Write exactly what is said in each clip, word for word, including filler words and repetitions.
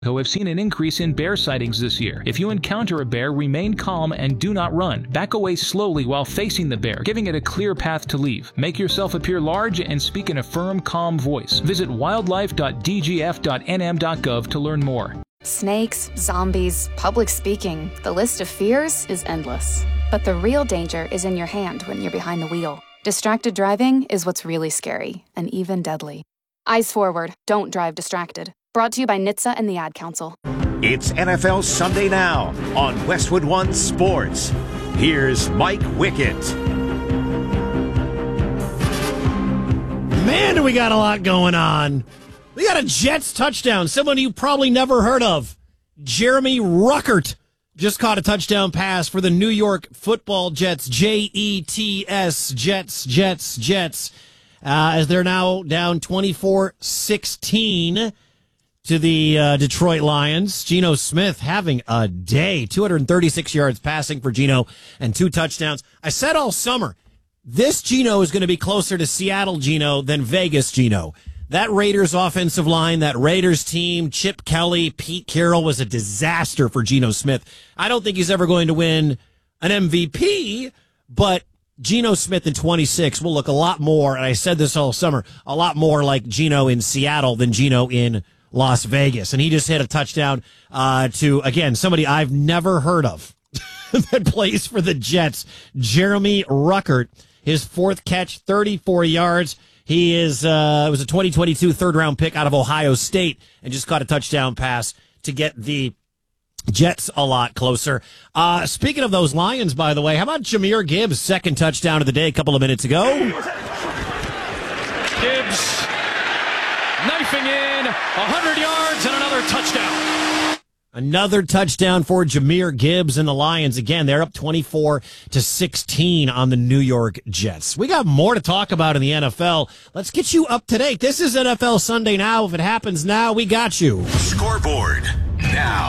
who have seen an increase in bear sightings this year. If you encounter a bear, remain calm and do not run. Back away slowly while facing the bear, giving it a clear path to leave. Make yourself appear large and speak in a firm, calm voice. Visit wildlife dot d g f dot n m dot gov to learn more. Snakes, zombies, public speaking. The list of fears is endless. But the real danger is in your hand when you're behind the wheel. Distracted driving is what's really scary and even deadly. Eyes forward. Don't drive distracted. Brought to you by N H T S A and the Ad Council. It's N F L Sunday Now on Westwood One Sports. Here's Mike Wickett. Man, do we got a lot going on. We got a Jets touchdown, someone you probably never heard of. Jeremy Ruckert just caught a touchdown pass for the New York Football Jets. J E T S, Jets, Jets, Jets. Uh, as they're now down twenty-four sixteen to the uh, Detroit Lions. Geno Smith having a day. two hundred thirty-six yards passing for Geno and two touchdowns. I said all summer, this Geno is going to be closer to Seattle Geno than Vegas Geno. That Raiders offensive line, that Raiders team, Chip Kelly, Pete Carroll was a disaster for Geno Smith. I don't think he's ever going to win an M V P, but Geno Smith in twenty-six will look a lot more, and I said this all summer, a lot more like Geno in Seattle than Geno in Las Vegas. And he just hit a touchdown uh, to, again, somebody I've never heard of that plays for the Jets, Jeremy Ruckert. His fourth catch, thirty-four yards. He is, uh, it was a twenty twenty-two third-round pick out of Ohio State and just caught a touchdown pass to get the Jets a lot closer. Uh, speaking of those Lions, by the way, how about Jahmyr Gibbs' second touchdown of the day a couple of minutes ago? Gibbs knifing in one hundred yards and another touchdown. Another touchdown for Jahmyr Gibbs and the Lions. Again, they're up twenty-four to sixteen on the New York Jets. We got more to talk about in the N F L. Let's get you up to date. This is N F L Sunday Now. If it happens now, we got you. Scoreboard now.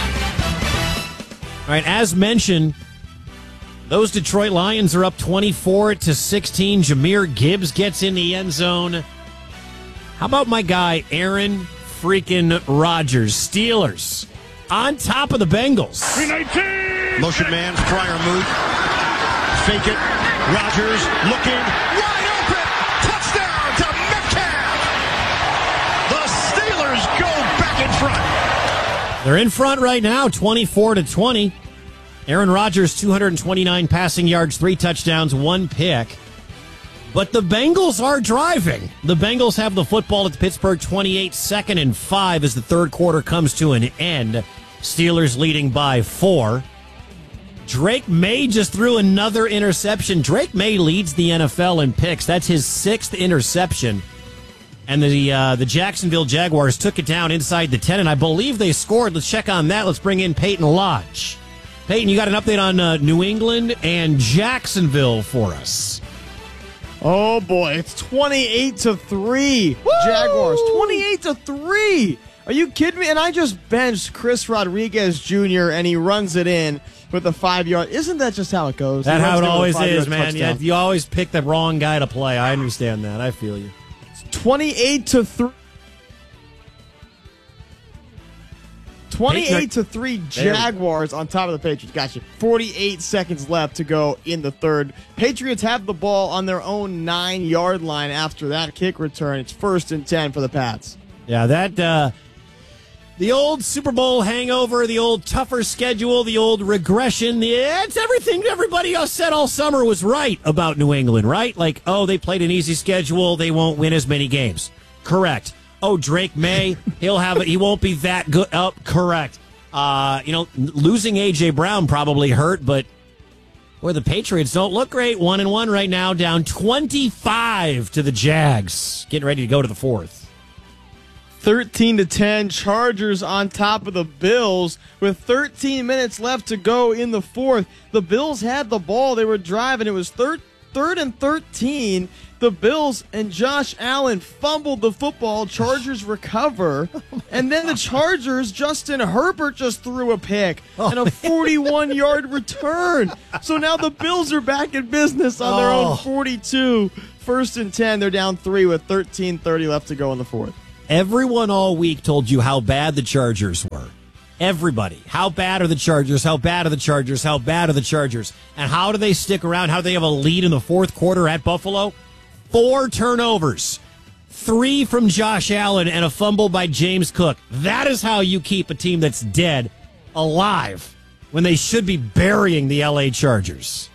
All right, as mentioned, those Detroit Lions are up twenty-four to sixteen. Jahmyr Gibbs gets in the end zone. How about my guy, Aaron freaking Rodgers? Steelers on top of the Bengals. Motion man, prior move. Fake it. Rodgers looking. Wide open. Touchdown to Metcalf. The Steelers go back in front. They're in front right now, twenty-four to twenty. Aaron Rodgers, two hundred twenty-nine passing yards, three touchdowns, one pick. But the Bengals are driving. The Bengals have the football at Pittsburgh, twenty-eight, second and five as the third quarter comes to an end. Steelers leading by four. Drake May just threw another interception. Drake May leads the N F L in picks. That's his sixth interception. And the uh, the Jacksonville Jaguars took it down inside the ten, and I believe they scored. Let's check on that. Let's bring in Peyton Lodge. Peyton, you got an update on uh, New England and Jacksonville for us. Oh boy, it's twenty-eight to three. Woo! Jaguars, twenty-eight to three. Are you kidding me? And I just benched Chris Rodriguez Junior and he runs it in with a five-yard. Isn't that just how it goes? That's how it always is, man. Yeah, you always pick the wrong guy to play. I understand that. I feel you. It's twenty-eight to three. twenty-eight to three Jaguars on top of the Patriots. Gotcha. forty-eight seconds left to go in the third. Patriots have the ball on their own nine-yard line after that kick return. It's first and ten for the Pats. Yeah, that uh, the old Super Bowl hangover, the old tougher schedule, the old regression. The, it's everything everybody else said all summer was right about New England, right? Like, oh, they played an easy schedule. They won't win as many games. Correct. Oh, Drake May, he'll have it. He won't be that good. Oh, correct. Uh, you know, losing A J Brown probably hurt, but boy, the Patriots don't look great. One and one right now, down twenty-five to the Jags. Getting ready to go to the fourth. thirteen to ten, Chargers on top of the Bills with thirteen minutes left to go in the fourth. The Bills had the ball. They were driving. It was third, third and thirteen. The Bills and Josh Allen fumbled the football. Chargers recover. And then the Chargers, Justin Herbert just threw a pick and a forty-one-yard return. So now the Bills are back in business on their own forty-two. First and ten. They're down three with thirteen thirty left to go in the fourth. Everyone all week told you how bad the Chargers were. Everybody. How bad are the Chargers? How bad are the Chargers? How bad are the Chargers? And how do they stick around? How do they have a lead in the fourth quarter at Buffalo? Four turnovers. Three from Josh Allen and a fumble by James Cook. That is how you keep a team that's dead alive when they should be burying the L A Chargers.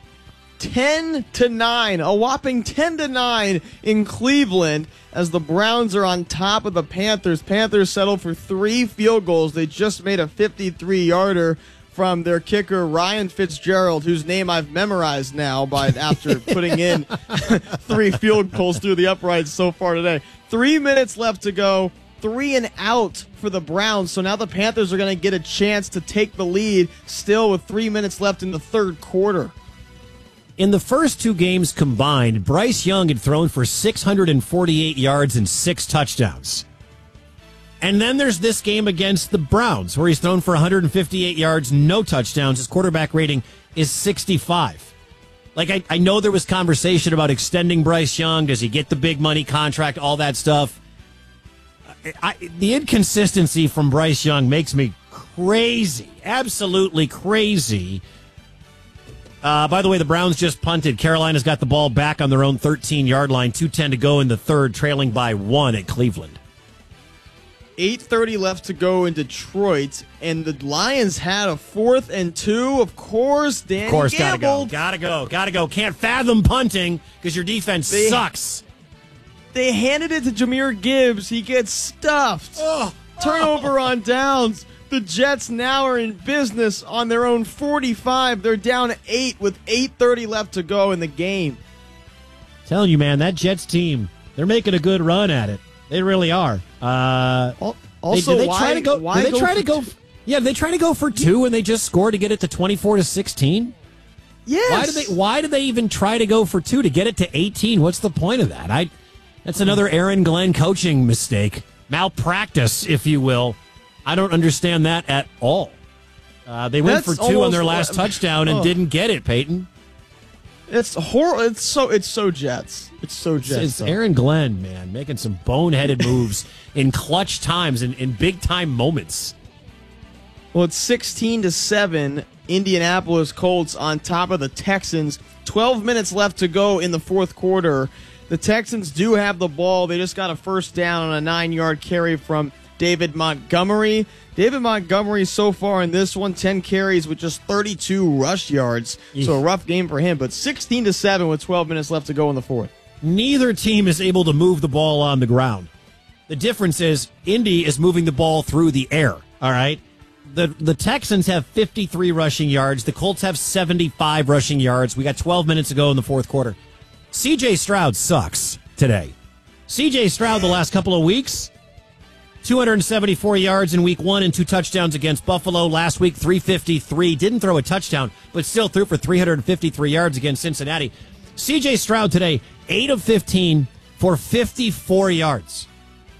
ten to nine, a whopping ten to nine in Cleveland as the Browns are on top of the Panthers. Panthers settled for three field goals. They just made a fifty-three yarder from their kicker Ryan Fitzgerald, whose name I've memorized now by after putting in three field goals through the uprights so far today. Three minutes left to go. Three and out for the Browns. So now the Panthers are going to get a chance to take the lead still with three minutes left in the third quarter. In the first two games combined, Bryce Young had thrown for six hundred forty-eight yards and six touchdowns. And then there's this game against the Browns where he's thrown for one hundred fifty-eight yards, no touchdowns. His quarterback rating is sixty-five. Like, I, I know there was conversation about extending Bryce Young. Does he get the big money contract? All that stuff. I, I, the inconsistency from Bryce Young makes me crazy. Absolutely crazy. Uh, by the way, the Browns just punted. Carolina's got the ball back on their own thirteen-yard line. two ten to go in the third, trailing by one at Cleveland. eight thirty left to go in Detroit, and the Lions had a fourth and two. Of course, Danny Of course, gambled. gotta go. Gotta go. Gotta go. Can't fathom punting because your defense They- sucks. They handed it to Jahmyr Gibbs. He gets stuffed. Oh. Turnover on downs. The Jets now are in business on their own forty-five. They're down eight with eight thirty left to go in the game. Telling you, man, that Jets team, they're making a good run at it. They really are. Uh, Also, they, did they why, try to go? why did they go try for to go? two? Yeah, did they try to go for two and they just scored to get it to twenty-four to sixteen? Yes. Why did they? Why did they even try to go for two to get it to eighteen? What's the point of that? I. That's another Aaron Glenn coaching mistake, malpractice, if you will. I don't understand that at all. Uh, they went That's for two on their almost- last touchdown and oh. didn't get it, Peyton. It's horrible. It's so. It's so Jets. It's so Jets. It's though. Aaron Glenn, man, making some boneheaded moves in clutch times and in big time moments. Well, it's sixteen to seven. Indianapolis Colts on top of the Texans. Twelve minutes left to go in the fourth quarter. The Texans do have the ball. They just got a first down on a nine-yard carry from David Montgomery. David Montgomery so far in this one, ten carries with just thirty-two rush yards. So a rough game for him, but sixteen to seven with twelve minutes left to go in the fourth. Neither team is able to move the ball on the ground. The difference is Indy is moving the ball through the air, all right? The the Texans have fifty-three rushing yards. The Colts have seventy-five rushing yards. We got twelve minutes to go in the fourth quarter. C J Stroud sucks today. C J Stroud the last couple of weeks, two hundred seventy-four yards in week one and two touchdowns against Buffalo. Last week, three fifty-three. Didn't throw a touchdown, but still threw for three hundred fifty-three yards against Cincinnati. C J Stroud today, eight of fifteen for fifty-four yards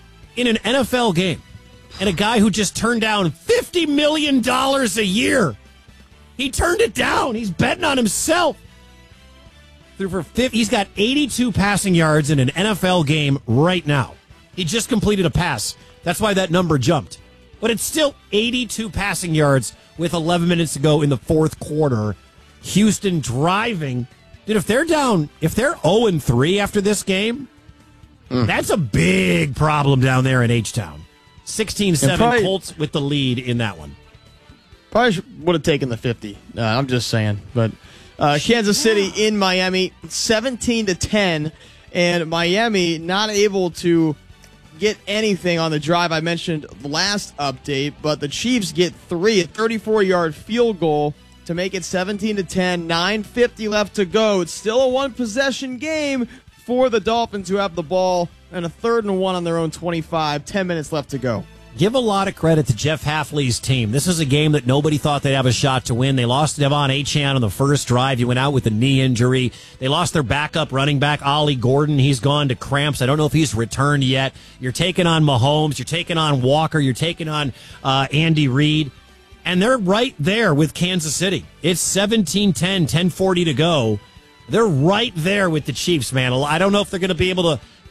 in an N F L game. And a guy who just turned down fifty million dollars a year. He turned it down. He's betting on himself. Threw for fifty, he's got eighty-two passing yards in an N F L game right now. He just completed a pass. That's why that number jumped. But it's still eighty-two passing yards with eleven minutes to go in the fourth quarter. Houston driving. Dude, if they're down, if they're oh and three after this game, mm. that's a big problem down there in H-Town. sixteen seven Colts with the lead in that one. Probably would have taken the fifty. Uh, I'm just saying. But uh, Kansas City in Miami, seventeen to ten, and Miami not able to get anything on the drive. I mentioned the last update, but the Chiefs get three, a thirty-four-yard field goal to make it seventeen to ten. nine fifty left to go. It's still a one-possession game for the Dolphins, who have the ball, and a third and one on their own twenty-five. ten minutes left to go. Give a lot of credit to Jeff Hafley's team. This is a game that nobody thought they'd have a shot to win. They lost Devon Achane on the first drive. He went out with a knee injury. They lost their backup running back, Ollie Gordon. He's gone to cramps. I don't know if he's returned yet. You're taking on Mahomes. You're taking on Walker. You're taking on uh, Andy Reid. And they're right there with Kansas City. It's seventeen ten, ten forty to go. They're right there with the Chiefs, man. I don't know if they're going to be able to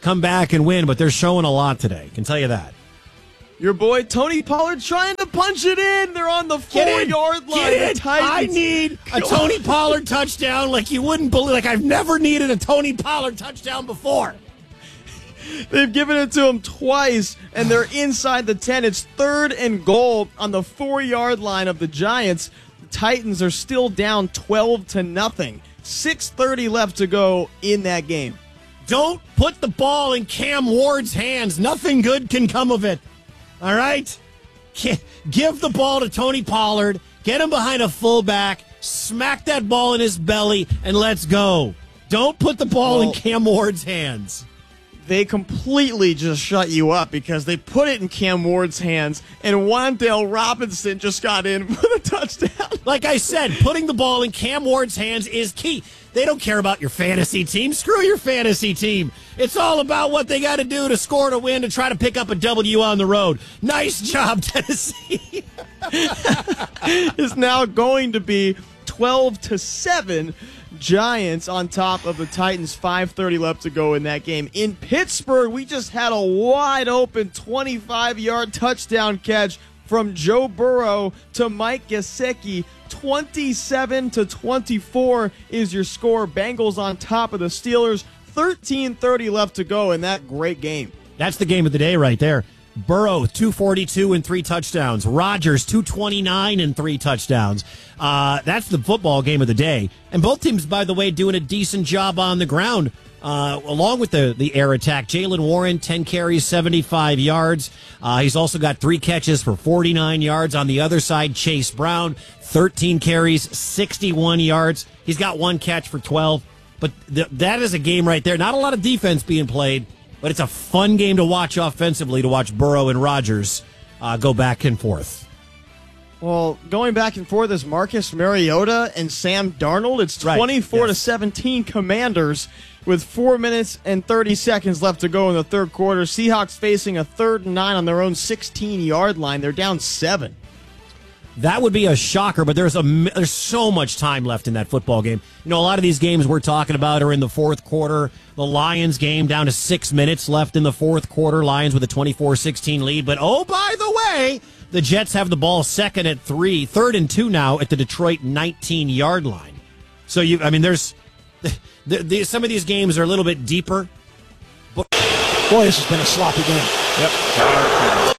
come back and win, but they're showing a lot today. Can tell you that. Your boy Tony Pollard trying to punch it in. They're on the four-yard line. Get it. I need a Tony Pollard touchdown like you wouldn't believe. Like I've never needed a Tony Pollard touchdown before. They've given it to him twice, and they're inside the ten. It's third and goal on the four-yard line of the Giants. The Titans are still down twelve to nothing. six thirty left to go in that game. Don't put the ball in Cam Ward's hands. Nothing good can come of it. All right? Give the ball to Tony Pollard. Get him behind a fullback. Smack that ball in his belly, and let's go. Don't put the ball well, in Cam Ward's hands. They completely just shut you up because they put it in Cam Ward's hands, and Wan'Dale Robinson just got in for the touchdown. Like I said, putting the ball in Cam Ward's hands is key. They don't care about your fantasy team. Screw your fantasy team. It's all about what they got to do to score to win to try to pick up a W on the road. Nice job, Tennessee. It's now going to be twelve to seven. Giants on top of the Titans. five thirty left to go in that game. In Pittsburgh, we just had a wide open twenty-five-yard touchdown catch from Joe Burrow to Mike Gesicki. twenty-seven to twenty-four is your score. Bengals on top of the Steelers. thirteen thirty left to go in that great game. That's the game of the day right there. Burrow, two forty-two and three touchdowns. Rodgers, two twenty-nine and three touchdowns. Uh, that's the football game of the day. And both teams, by the way, doing a decent job on the ground, uh, along with the, the air attack. Jaylen Warren, ten carries, seventy-five yards. Uh, he's also got three catches for forty-nine yards. On the other side, Chase Brown, thirteen carries, sixty-one yards. He's got one catch for twelve. But th- that is a game right there. Not a lot of defense being played. But it's a fun game to watch offensively, to watch Burrow and Rodgers uh, go back and forth. Well, going back and forth is Marcus Mariota and Sam Darnold. It's twenty-four right. to yes. seventeen Commanders with four minutes and thirty seconds left to go in the third quarter. Seahawks facing a third and nine on their own sixteen-yard line. They're down seven. That would be a shocker, but there's a there's so much time left in that football game. You know, a lot of these games we're talking about are in the fourth quarter. The Lions game down to six minutes left in the fourth quarter. Lions with a twenty-four sixteen lead. But, oh, by the way, the Jets have the ball second at three, third and two now at the Detroit nineteen-yard line. So, you, I mean, there's the, the, some of these games are a little bit deeper. But, boy, this has been a sloppy game. Yep.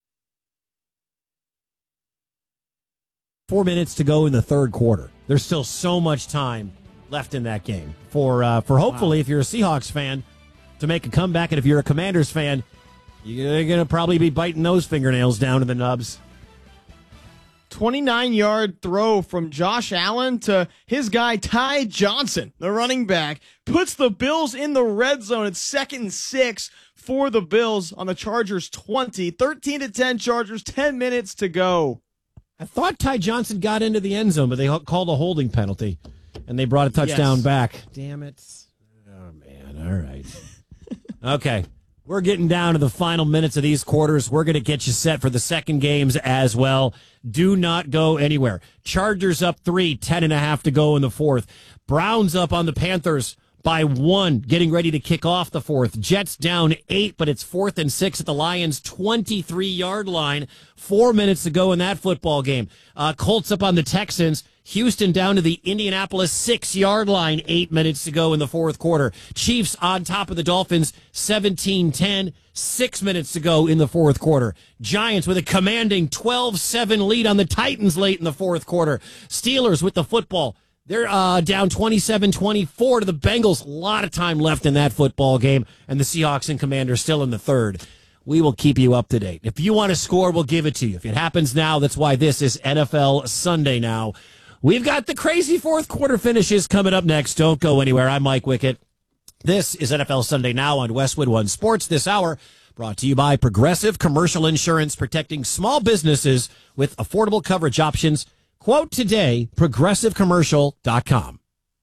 Four minutes to go in the third quarter. There's still so much time left in that game for uh, for hopefully, wow. If you're a Seahawks fan, to make a comeback, and if you're a Commanders fan, you're going to probably be biting those fingernails down to the nubs. twenty-nine-yard throw from Josh Allen to his guy Ty Johnson, the running back, puts the Bills in the red zone. It's second and six for the Bills on the Chargers twenty. thirteen to ten Chargers, ten minutes to go. I thought Ty Johnson got into the end zone, but they called a holding penalty, and they brought a touchdown yes. back. Damn it. Oh, man. All right. Okay. We're getting down to the final minutes of these quarters. We're going to get you set for the second games as well. Do not go anywhere. Chargers up three, ten and a half to go in the fourth. Browns up on the Panthers by one, getting ready to kick off the fourth. Jets down eight, but it's fourth and six at the Lions' twenty-three-yard line. Four minutes to go in that football game. Uh, Colts up on the Texans. Houston down to the Indianapolis six-yard line. Eight minutes to go in the fourth quarter. Chiefs on top of the Dolphins, seventeen ten. Six minutes to go in the fourth quarter. Giants with a commanding twelve seven lead on the Titans late in the fourth quarter. Steelers with the football. They're uh, down twenty-seven twenty-four to the Bengals. A lot of time left in that football game. And the Seahawks and Commanders still in the third. We will keep you up to date. If you want to score, we'll give it to you. If it happens now, that's why this is N F L Sunday now. We've got the crazy fourth quarter finishes coming up next. Don't go anywhere. I'm Mike Wickett. This is N F L Sunday now on Westwood One Sports this hour. Brought to you by Progressive Commercial Insurance, protecting small businesses with affordable coverage options. Quote today, progressive commercial dot com.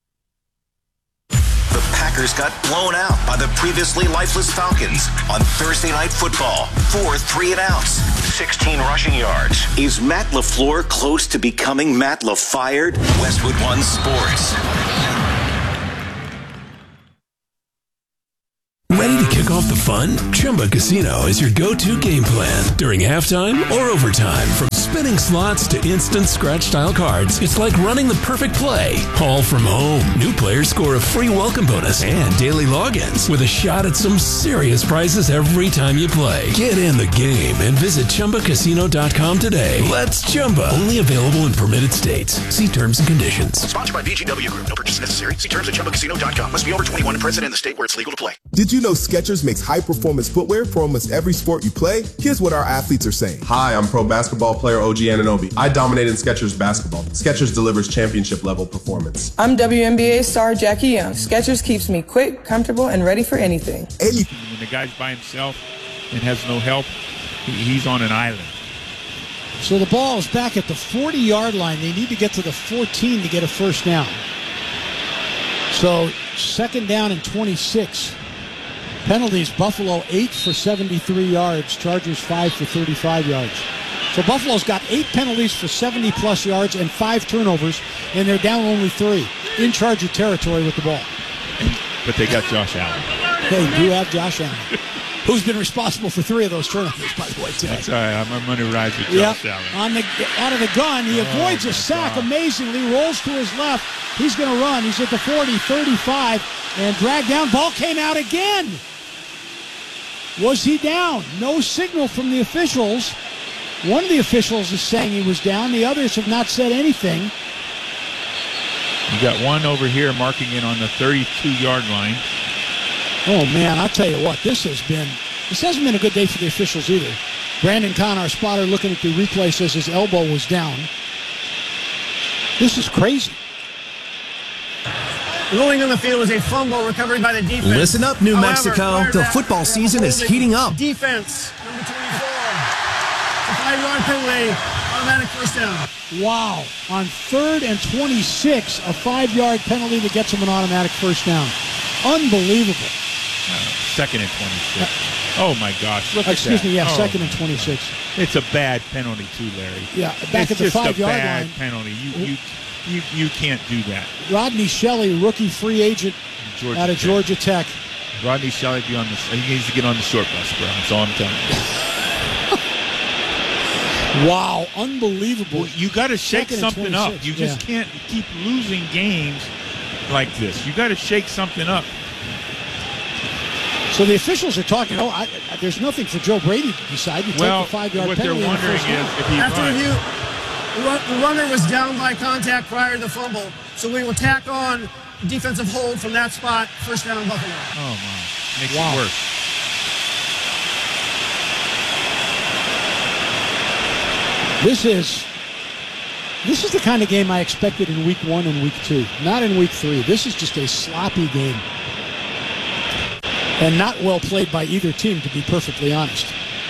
The Packers got blown out by the previously lifeless Falcons on Thursday Night Football. Four three and outs, sixteen rushing yards. Is Matt LaFleur close to becoming Matt LaFired? Westwood One Sports. Ready to kick off fun? Chumba Casino is your go-to game plan during halftime or overtime. From spinning slots to instant scratch-style cards, it's like running the perfect play, all from home. New players score a free welcome bonus and daily logins with a shot at some serious prizes every time you play. Get in the game and visit Chumba Casino dot com today. Let's Chumba. Only available in permitted states. See terms and conditions. Sponsored by V G W Group. No purchase necessary. See terms at Chumba Casino dot com. Must be over twenty-one and present in the state where it's legal to play. Did you know Skechers makes high-performance footwear for almost every sport you play? Here's what our athletes are saying. Hi, I'm pro basketball player O G Anunoby. I dominate in Skechers basketball. Skechers delivers championship-level performance. I'm W N B A star Jackie Young. Skechers keeps me quick, comfortable, and ready for anything. When the guy's by himself and has no help, he, he's on an island. So the ball is back at the forty-yard line. They need to get to the fourteen to get a first down. So second down and twenty-six. Penalties, Buffalo eight for seventy-three yards. Chargers five for thirty-five yards. So Buffalo's got eight penalties for seventy-plus yards and five turnovers, and they're down only three. In charge of territory with the ball. But they got Josh Allen. They do have Josh Allen, who's been responsible for three of those turnovers, by the way, today. That's all right. I'm going to rise with Yep. Josh Allen. On the, out of the gun, he Oh, avoids a sack God. amazingly, rolls to his left. He's going to run. He's at the forty, thirty-five, and dragged down. Ball came out again. Was he down? No signal from the officials. One of the officials is saying he was down. The others have not said anything. You got one over here marking it on the thirty-two-yard line. Oh, man, I'll tell you what. This has been, this hasn't been a good day for the officials either. Brandon Kahn, our spotter, looking at the replay, says his elbow was down. This is crazy. Rolling on the field is a fumble recovery by the defense. Listen up, New However, Mexico. The football season is heating up. Defense, number twenty-four. It's a five-yard penalty, automatic first down. Wow. On third and twenty-six, a five-yard penalty that gets him an automatic first down. Unbelievable. Uh, second and twenty-six. Uh, oh, my gosh. Look Excuse at that. me, yeah, oh, second and twenty-six. It's a bad penalty, too, Larry. Yeah, back it's at the just five-yard a bad line. penalty. You, you, you, you can't do that. Rodney Shelley, rookie free agent Georgia out of Tech. Georgia Tech. Rodney Shelley be on the. He needs to get on the short bus, bro. That's all I'm telling you. Wow, unbelievable. Well, you got to shake Second and something up. twenty-six, You just yeah. can't keep losing games like this. You got to shake something up. So the officials are talking, oh, I, I, there's nothing for Joe Brady to decide. You Well, take the five-yard what they're penalty. in the wondering first is down. if he After runs. review, the run- the runner was down by contact prior to the fumble, so we will tack on defensive hold from that spot, first down Buffalo. Oh, my. Makes Wow. it worse. This is this is the kind of game I expected in week one and week two, not in week three. This is just a sloppy game. And not well played by either team, to be perfectly honest.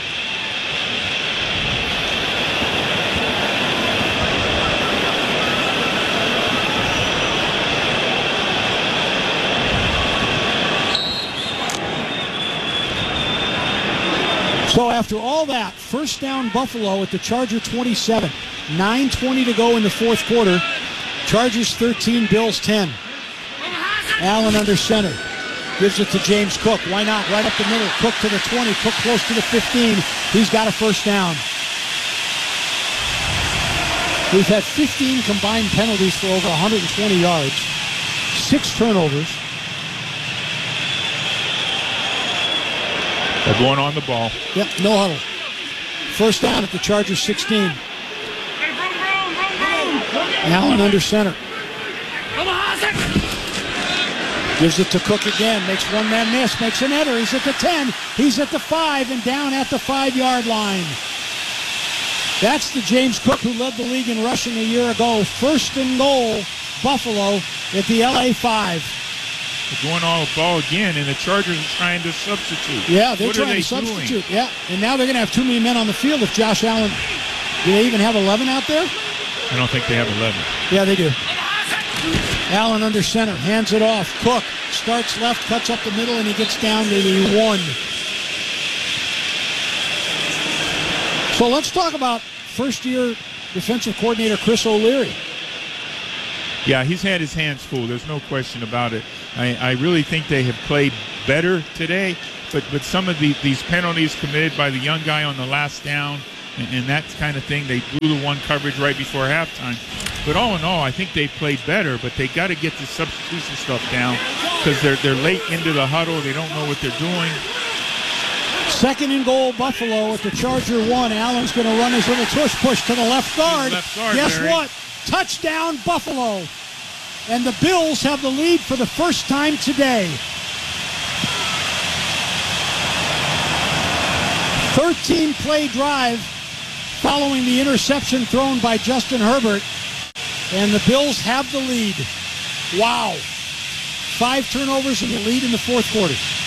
So after all that, first down Buffalo at the Charger twenty-seven. nine twenty to go in the fourth quarter. Chargers thirteen, Bills ten. Allen under center. Gives it to James Cook. Why not? Right up the middle. Cook to the twenty. Cook close to the fifteen. He's got a first down. We've had fifteen combined penalties for over one hundred twenty yards. Six turnovers. They're going on the ball. Yep, no huddle. First down at the Chargers sixteen. Allen under center. Gives it to Cook again. Makes one man miss. Makes an header. He's at the ten. He's at the five and down at the five-yard line. That's the James Cook who led the league in rushing a year ago. First and goal, Buffalo at the L A five. They're going on the ball again, and the Chargers are trying to substitute. Yeah, they're what trying are they to substitute. Doing? Yeah, and now they're going to have too many men on the field if Josh Allen. Do they even have eleven out there? I don't think they have eleven. Yeah, they do. Allen under center, hands it off. Cook starts left, cuts up the middle, and he gets down to the one. So let's talk about first-year defensive coordinator Chris O'Leary. Yeah, he's had his hands full. There's no question about it. I, I really think they have played better today. but but some of the, these penalties committed by the young guy on the last down and, and that kind of thing, they blew the one coverage right before halftime. But all in all, I think they played better, but they got to get the substitution stuff down because they're, they're late into the huddle. They don't know what they're doing. Second and goal, Buffalo at the Charger one. Allen's going to run his little tush push to the left guard. Left guard Guess Barry. what? Touchdown, Buffalo. And the Bills have the lead for the first time today. thirteen-play drive following the interception thrown by Justin Herbert. And the Bills have the lead. Wow. Five turnovers and the lead in the fourth quarter.